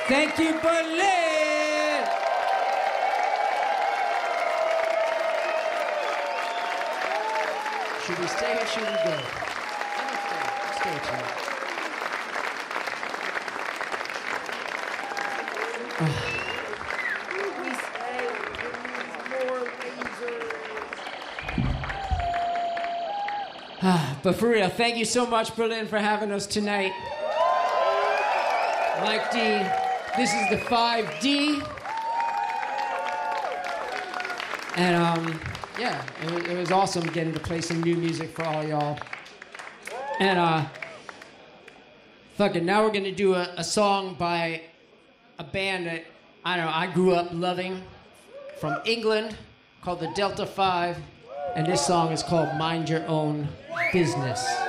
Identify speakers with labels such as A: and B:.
A: Thank you, Berlin! Should we stay or should we go? Let's stay tonight.
B: We say it needs more lasers.
A: But for real, thank you so much, Berlin, for having us tonight. Mike D, this is the 5D. And yeah, it was awesome getting to play some new music for all y'all. And fuck it, now we're gonna do a song by a band that I don't know, I grew up loving from England called the Delta 5, and this song is called Mind Your Own Business.